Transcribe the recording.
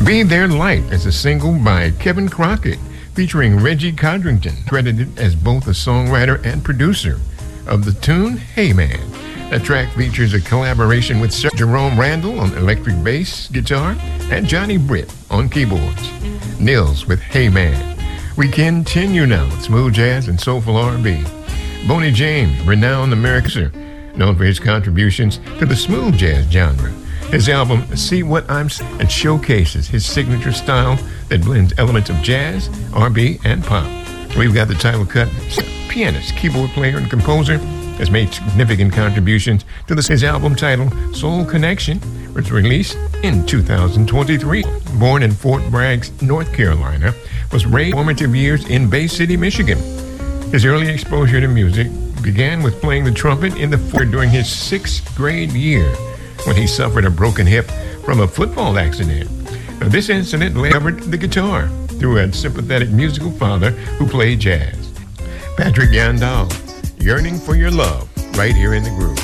Be Their Light is a single by Kevin Crockett featuring Reggie Codrington, credited as both a songwriter and producer of the tune Hey Man. The track features a collaboration with Sir Jerome Randall on electric bass guitar and Johnny Britt on keyboards. Nils with Hey Man. We continue now with smooth jazz and soulful R&B. Boney James, renowned American, known for his contributions to the smooth jazz genre. His album, See What I'm Saying, and showcases his signature style that blends elements of jazz, R&B, and pop. We've got the title cut. Pianist, keyboard player, and composer has made significant contributions to his album titled Soul Connection, which was released in 2023. Born in Fort Bragg, North Carolina, was raised formative years in Bay City, Michigan. His early exposure to music began with playing the trumpet in the fort during his 6th grade year, when he suffered a broken hip from a football accident. Now, this incident covered the guitar through a sympathetic musical father who played jazz. Patrick Yandal, Yearning for Your Love, right here in the groove.